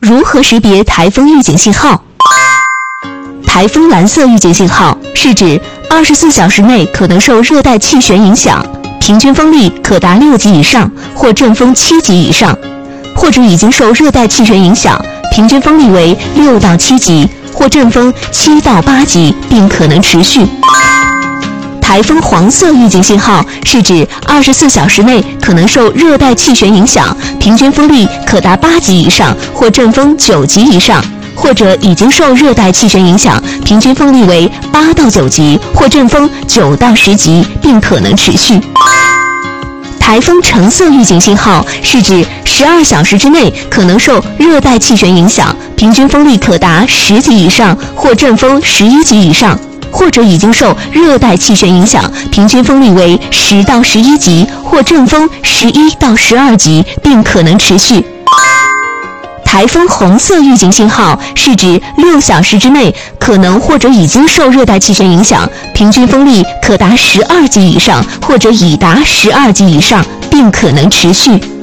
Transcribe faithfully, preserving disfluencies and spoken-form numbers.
如何识别台风预警信号？台风蓝色预警信号是指二十四小时内可能受热带气旋影响，平均风力可达六级以上或阵风七级以上，或者已经受热带气旋影响，平均风力为六到七级或阵风七到八级，并可能持续。台风黄色预警信号是指二十四小时内可能受热带气旋影响，平均风力可达八级以上或阵风九级以上，或者已经受热带气旋影响，平均风力为八到九级或阵风九到十级，并可能持续。台风橙色预警信号是指十二小时之内可能受热带气旋影响，平均风力可达十级以上或阵风十一级以上，或者已经受热带气旋影响，平均风力为十到十一级或阵风十一到十二级，并可能持续。台风红色预警信号是指六小时之内可能或者已经受热带气旋影响，平均风力可达十二级以上或者已达十二级以上，并可能持续。